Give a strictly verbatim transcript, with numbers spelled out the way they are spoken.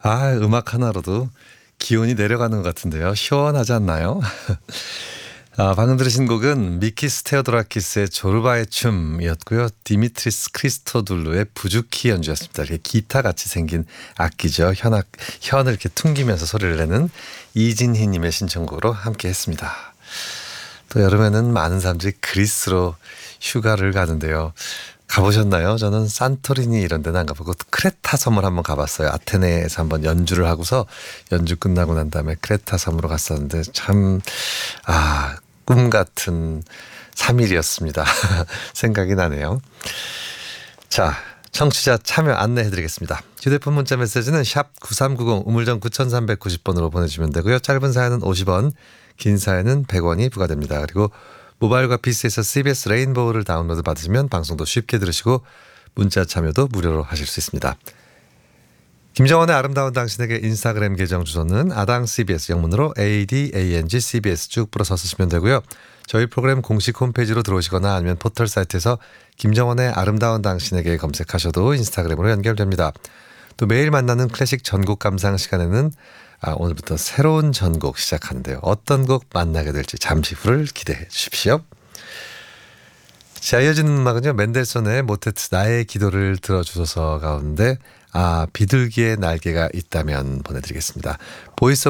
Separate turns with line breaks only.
아, 음악 하나로도 기온이 내려가는 것 같은데요. 시원하지 않나요? 아, 방금 들으신 곡은 미키스 테오도라키스의 조르바의 춤이었고요. 디미트리스 크리스토둘루의 부주키 연주였습니다. 이렇게 기타같이 생긴 악기죠. 현악, 현을 이렇게 퉁기면서 소리를 내는 이진희님의 신청곡으로 함께 했습니다. 또 여름에는 많은 사람들이 그리스로 휴가를 가는데요. 가보셨나요? 저는 산토리니 이런 데는 안 가보고 크레타 섬을 한번 가봤어요. 아테네에서 한번 연주를 하고서 연주 끝나고 난 다음에 크레타 섬으로 갔었는데 참, 아, 꿈 같은 삼 일이었습니다. 생각이 나네요. 자, 청취자 참여 안내해드리겠습니다. 휴대폰 문자 메시지는 샵 구삼구공 우물정 구삼구공 번으로 보내주시면 되고요. 짧은 사연은 오십 원, 긴 사연은 백 원이 부과됩니다. 그리고 모바일과 피시에서 씨비에스 레인보우를 다운로드 받으시면 방송도 쉽게 들으시고 문자 참여도 무료로 하실 수 있습니다. 김정원의 아름다운 당신에게 인스타그램 계정 주소는 아당 씨비에스 영문으로 에이디에이엔지 씨비에스 쭉 풀어서 쓰시면 되고요. 저희 프로그램 공식 홈페이지로 들어오시거나 아니면 포털 사이트에서 김정원의 아름다운 당신에게 검색하셔도 인스타그램으로 연결됩니다. 또 매일 만나는 클래식 전곡 감상 시간에는 아, 오늘부터 새로운 전곡 시작하는데요. 어떤 곡 만나게 될지 잠시 후를 기대해 주십시오. 자, 이어지는 음악은요. 멘델손의 모테트 나의 기도를 들어주소서 가운데 아, 비둘기의 날개가 있다면 보내드리겠습니다. 보이스